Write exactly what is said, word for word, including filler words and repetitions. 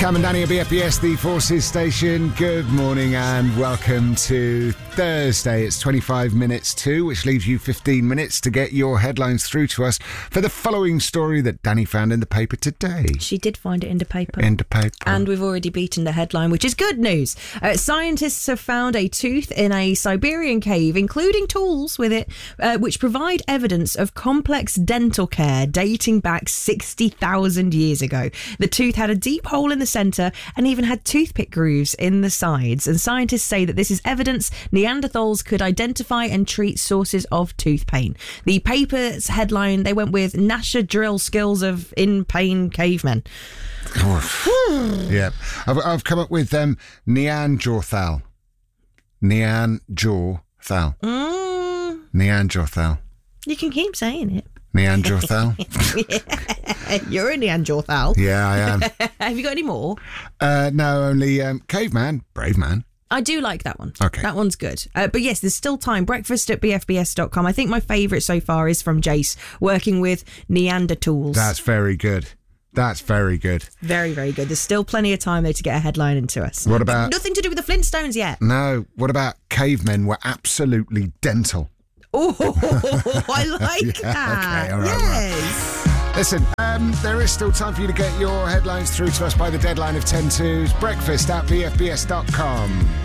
Cam and Danny at B F B S, the Forces Station. Good morning and welcome to Thursday. It's twenty-five minutes to, which leaves you fifteen minutes to get your headlines through to us for the following story that Danny found in the paper today. She did find it in the paper. In the paper. And we've already beaten the headline, which is good news. Uh, scientists have found a tooth in a Siberian cave, including tools with it, uh, which provide evidence of complex dental care dating back sixty thousand years ago. The tooth had a deep hole in the centre and even had toothpick grooves in the sides. And scientists say that this is evidence Neanderthals could identify and treat sources of tooth pain. The paper's headline, they went with NASA drill skills of in-pain cavemen. Yeah. I've, I've come up with um, Neanderthal. Neanderthal. Mm. Neanderthal. You can keep saying it. Neanderthal. Yeah. You're a Neanderthal. Yeah, I am. Have you got any more? Uh, no, only um, caveman, brave man. I do like that one. Okay. That one's good. Uh, but yes, there's still time. Breakfast at b f b s dot com. I think my favourite so far is from Jace, working with Neanderthals. That's very good. That's very good. Very, very good. There's still plenty of time, though, to get a headline into us. What about... But nothing to do with the Flintstones yet. No. What about cavemen were absolutely dental? Oh, I like Yeah, that. okay, all right, yes. Right. Listen, um, there is still time for you to get your headlines through to us by the deadline of ten to. Breakfast at b f b s dot com.